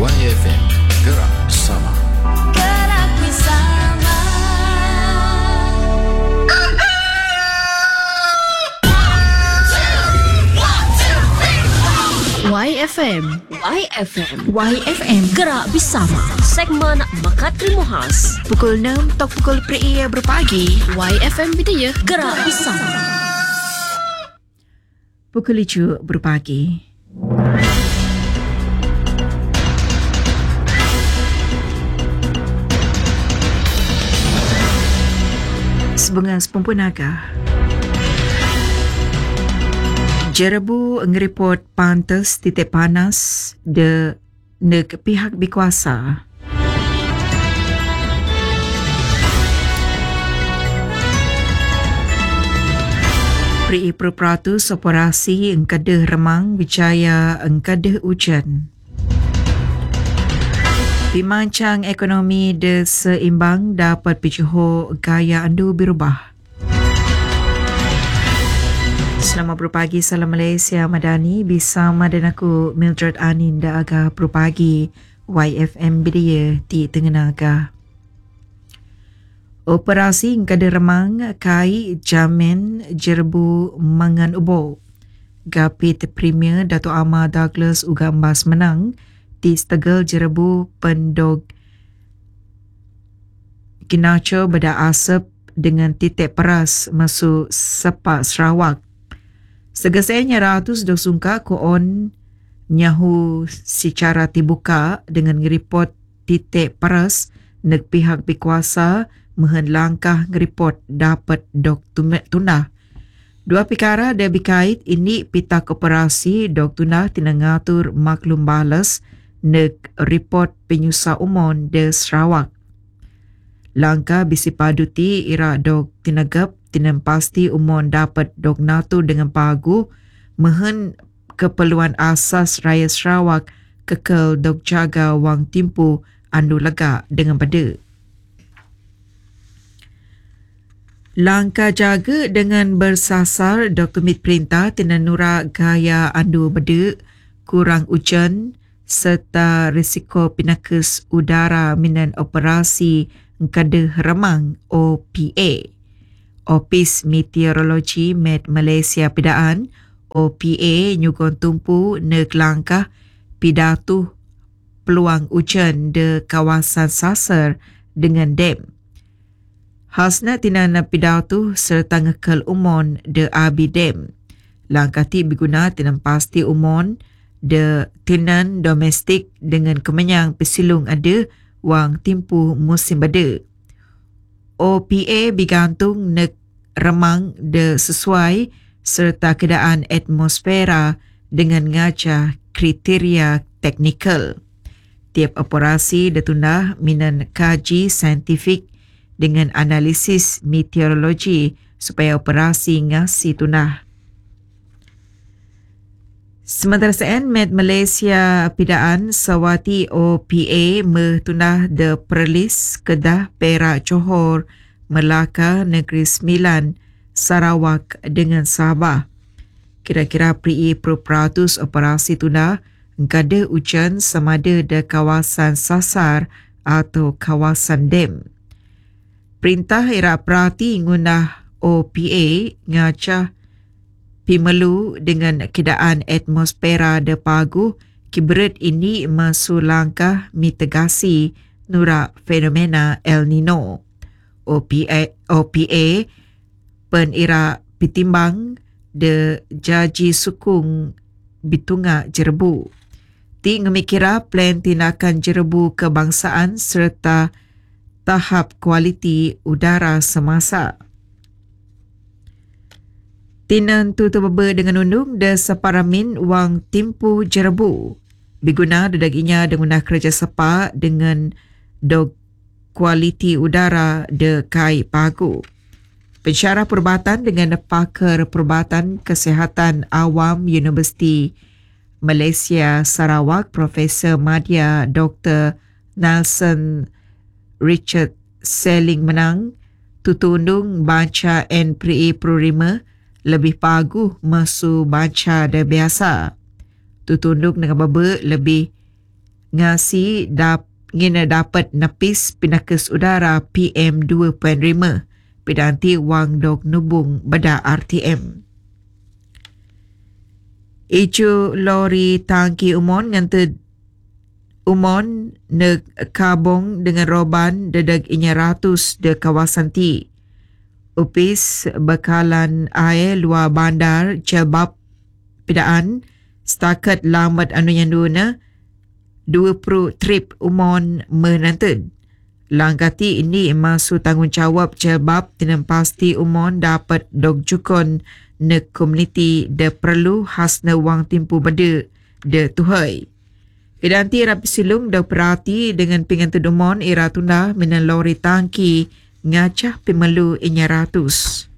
YFM, gerak bersama. Gerak bersama. YFM Gerak Bersama. Segmen Makat Ilmu Khas Pukul 6 atau pukul PRI berpagi. YFM Bidaya Gerak Bersama. Pukul 7 berpagi. Sebengang sepumpun naga. Jerebu ngeripot pantas titik panas de nek pihak berkuasa. Pri Peratus operasi engkade remang Wijaya engkade hujan. Pimancang ekonomi de seimbang dapat pijuho gaya andu berubah. Selamat berpagi, salam Malaysia Madani. Bersama dan aku Mildred Aninda Aga berpagi YFM Bidaya di Tengganaga. Operasi engkade remang kai jamin jerbu mangan ubo. Gapit Premier Dato' Amar Douglas Ugambas menang di Stegel Jerebu Pendog Kinaco beda asap dengan titik peras masuk Sepak Sarawak. Segesanya ratus dosungka koon nyahu secara terbuka dengan ngeripot titik peras nek pihak berkuasa mehen langkah ngeripot dapat dok tunah. Dua perkara dia berkait ini pita koperasi dok tunah tina ngatur maklum balas nek report penyusah umon de Sarawak. Langkah bisi paduti ira dok tinagap tinan pasti umon dapat dok natur dengan pagu mehen keperluan asas raya Sarawak kekal dok jaga wang timpu andu lega dengan pada. Langkah jaga dengan bersasar Dr. Mit Perintah tinan nura gaya andu beda kurang hujan serta risiko pinakes udara minan operasi engkade remang OPA. Office Meteorologi Met Malaysia Pidaan OPA nyugon tumpu nek langkah pidatu peluang hujan de kawasan sasar dengan dam. Hasna tinana pidatu serta ngekal umon de Abi Dam. Langkah ti berguna tinan pasti umon de tenan domestik dengan kemenyang pesilung ada wang timpu musim bada. OPA bergantung nek remang de sesuai serta keadaan atmosfera dengan ngaca kriteria teknikal. Tiap operasi ditunda minan kaji saintifik dengan analisis meteorologi supaya operasi ngasi tunah. Sementara sen Met Malaysia Pidaan Sawati OPA metunah de Perlis, Kedah, Perak, Johor, Melaka, Negeri Sembilan, Sarawak dengan Sabah. Kira-kira PRI Peratus operasi tunah engkade hujan samada de kawasan sasar atau kawasan dam. Perintah ira perhati ngunah OPA ngacah pimelu dengan keadaan atmosfera de pagu kiberet ini masuk langkah mitigasi nura fenomena El Nino. OPA penira pitimbang de jaji sukung bitunga jerebu. Ti ngemikira plan tindakan jerebu kebangsaan serta tahap kualiti udara semasa. Tinan tu terbeba dengan undung de separamin wang timpu jerebu. Biguna dedaginya dengan kerja sepa dengan dog kualiti udara de kai pagu. Pensyarah perubatan dengan pakar perubatan kesihatan awam Universiti Malaysia Sarawak Profesor Madya Dr. Nelson Richard Seling menang tutu undung baca NPRI Prurima lebih pagu masu baca dah biasa. Tutunduk dengan baba lebih ngasi ngina dapat nepis pinakes udara PM 2.5 pidanti wang dog nubung beda RTM. Icu lori tangki umon nganted umon neg kabong dengan roban dedeg inya ratus de kawasan ti. Upis bekalan air luar bandar Cebab pidaan setakat lambat anu nyanduna 20 trip umon menantud. Langkati ini masuk tanggungjawab Cebab tinam pasti umon dapat dog jukon ne komuniti de perlu hasna wang timpu beda de tuhai. Idanti rapi silung dah perhati dengan pengantin umon ira tunda minan lori tangki ngacah pemelu inya ratus.